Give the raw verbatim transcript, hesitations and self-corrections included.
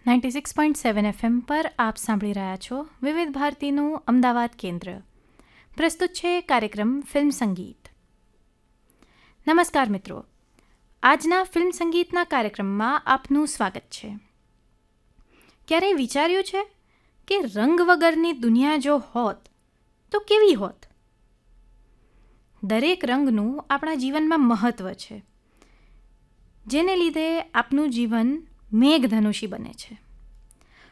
Ninety six point seven FM પર આપ સાંભળી રહ્યા છો વિવિધ ભારતીનું અમદાવાદ કેન્દ્ર. પ્રસ્તુત છે કાર્યક્રમ ફિલ્મ સંગીત. નમસ્કાર મિત્રો, આજના ફિલ્મ સંગીતના કાર્યક્રમમાં આપનું સ્વાગત છે. ક્યારેય વિચાર્યું છે કે રંગ વગરની દુનિયા જો હોત તો કેવી હોત? દરેક રંગનું આપણા જીવનમાં મહત્ત્વ છે, જેને લીધે આપનું જીવન મેઘધનુષી બને છે.